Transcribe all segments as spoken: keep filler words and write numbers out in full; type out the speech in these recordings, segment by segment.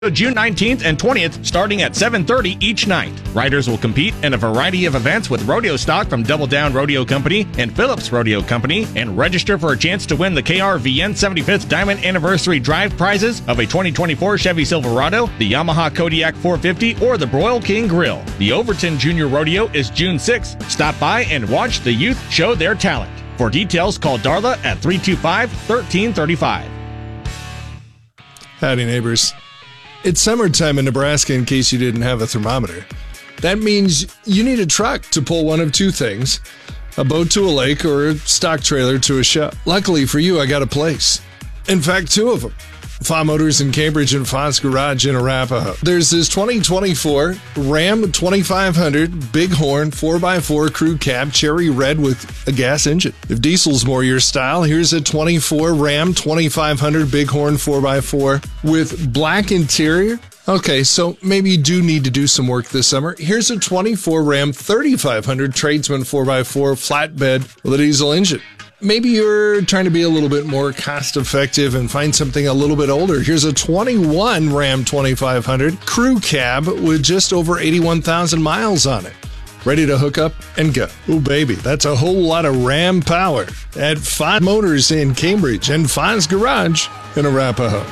June nineteenth and twentieth, starting at seven thirty each night. Riders will compete in a variety of events with rodeo stock from Double Down Rodeo Company and Phillips Rodeo Company, and register for a chance to win the K R V N seventy-fifth Diamond Anniversary Drive prizes of a twenty twenty-four Chevy Silverado, the Yamaha Kodiak four fifty, or the Broil King Grill. The Overton Junior Rodeo is June sixth. Stop by and watch the youth show their talent. For details, call Darla at three two five, one three three five. Howdy, neighbors. It's summertime in Nebraska, in case you didn't have a thermometer. That means you need a truck to pull one of two things: a boat to a lake or a stock trailer to a show. Luckily for you, I got a place. In fact, two of them. F A Motors in Cambridge and F A's Garage in Arapahoe. There's this twenty twenty-four Ram twenty-five hundred Bighorn four by four crew cab cherry red with a gas engine. If diesel's more your style, here's a twenty-four Ram twenty-five hundred Bighorn four by four with black interior. Okay, so maybe you do need to do some work this summer. Here's a twenty-four Ram thirty-five hundred Tradesman four by four flatbed with a diesel engine. Maybe you're trying to be a little bit more cost effective and find something a little bit older. Here's a twenty-one Ram twenty-five hundred crew cab with just over eighty-one thousand miles on it. Ready to hook up and go. Oh, baby, that's a whole lot of Ram power at F A Motors in Cambridge and F A's Garage in Arapahoe.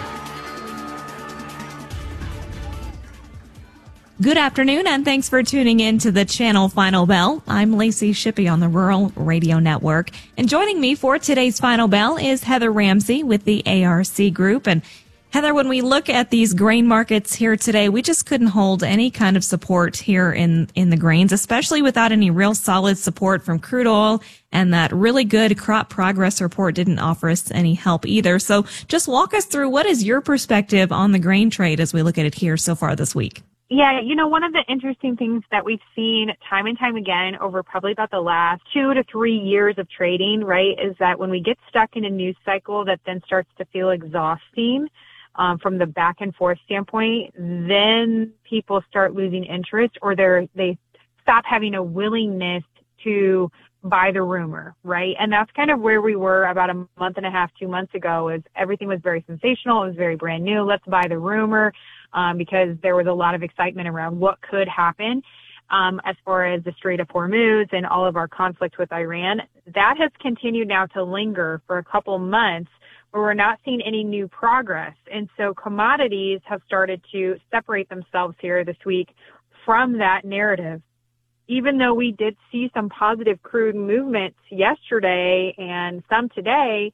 Good afternoon, and thanks for tuning in to the Channel Final Bell. I'm Lacey Shippey on the Rural Radio Network. And joining me for today's Final Bell is Heather Ramsey with the A R C Group. And Heather, when we look at these grain markets here today, we just couldn't hold any kind of support here in, in the grains, especially without any real solid support from crude oil. And that really good crop progress report didn't offer us any help either. So just walk us through, what is your perspective on the grain trade as we look at it here so far this week? Yeah, you know, one of the interesting things that we've seen time and time again over probably about the last two to three years of trading, right, is that when we get stuck in a news cycle that then starts to feel exhausting um, from the back and forth standpoint, then people start losing interest, or they're, they stop having a willingness to buy the rumor, right? And that's kind of where we were about a month and a half, two months ago, is everything was very sensational. It was very brand new. Let's buy the rumor. Um, because there was a lot of excitement around what could happen um, as far as the Strait of Hormuz and all of our conflict with Iran. That has continued now to linger for a couple months, where we're not seeing any new progress. And so commodities have started to separate themselves here this week from that narrative. Even though we did see some positive crude movements yesterday and some today,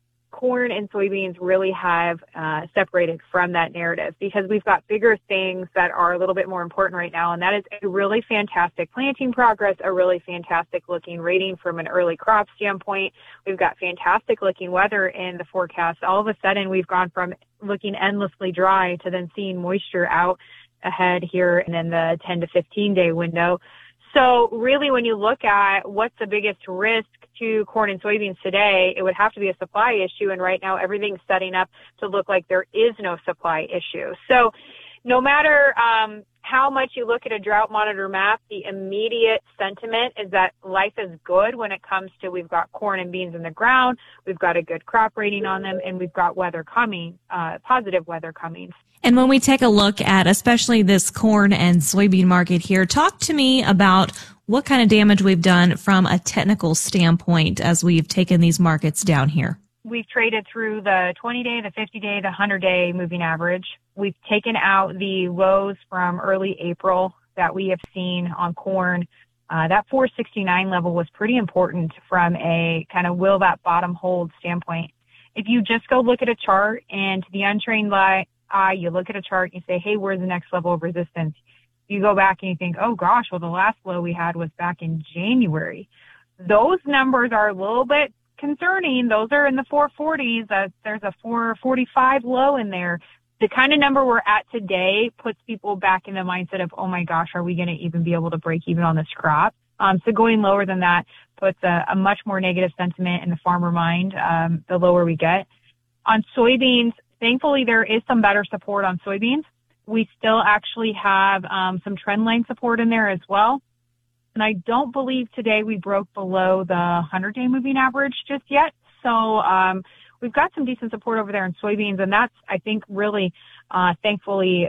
corn and soybeans really have uh, separated from that narrative, because we've got bigger things that are a little bit more important right now, and that is a really fantastic planting progress, a really fantastic looking rating from an early crop standpoint. We've got fantastic looking weather in the forecast. All of a sudden, we've gone from looking endlessly dry to then seeing moisture out ahead here and in the ten to fifteen day window. So really, when you look at what's the biggest risk to corn and soybeans today, it would have to be a supply issue. And right now, everything's setting up to look like there is no supply issue. So no matter um, how much you look at a drought monitor map, the immediate sentiment is that life is good when it comes to, we've got corn and beans in the ground, we've got a good crop rating on them, and we've got weather coming, uh, positive weather coming. And when we take a look at especially this corn and soybean market here, talk to me about what kind of damage we've done from a technical standpoint as we've taken these markets down here. We've traded through the twenty day, the fifty day, the one hundred day moving average. We've taken out the lows from early April that we have seen on corn. Uh, that four sixty-nine level was pretty important from a kind of will that bottom hold standpoint. If you just go look at a chart, and to the untrained eye, Uh, you look at a chart and you say, hey, where's the next level of resistance? You go back and you think, oh gosh, well, the last low we had was back in January. Those numbers are a little bit concerning. Those are in the four forties. Uh, there's a four forty-five low in there. The kind of number we're at today puts people back in the mindset of, oh my gosh, are we going to even be able to break even on this crop? Um, so going lower than that puts a, a much more negative sentiment in the farmer mind, um, the lower we get. On soybeans, thankfully, there is some better support on soybeans. We still actually have um, some trend line support in there as well. And I don't believe today we broke below the one hundred day moving average just yet. So um, we've got some decent support over there in soybeans, and that's, I think, really Uh, thankfully,